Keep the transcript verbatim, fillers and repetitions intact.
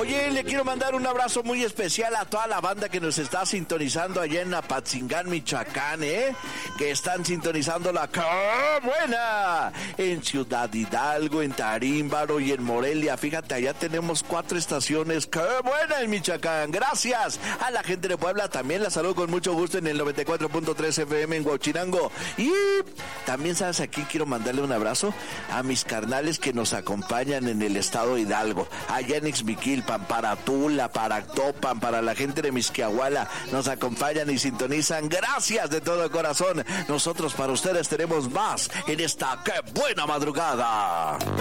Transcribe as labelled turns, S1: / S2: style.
S1: Oye, le quiero mandar un abrazo muy especial a toda la banda que nos está sintonizando allá en Apatzingán, Michoacán, ¿eh? Que están sintonizando la ¡Qué buena! En Ciudad Hidalgo, en Tarímbaro y en Morelia. Fíjate, allá tenemos cuatro estaciones. ¡Qué buena en Michoacán! Gracias a la gente de Puebla. También la saludo con mucho gusto en el noventa y cuatro punto tres F M en Huachinango. Y también, ¿sabes a quién quiero mandarle un abrazo? A mis carnales que nos acompañan en el estado de Hidalgo. Allá en Ixmiquilpan, para Tula, para Actopan, para la gente de Mixquiahuala. Nos acompañan y sintonizan. Gracias de todo corazón. Nosotros para ustedes tenemos más en esta ¡Qué buena madrugada!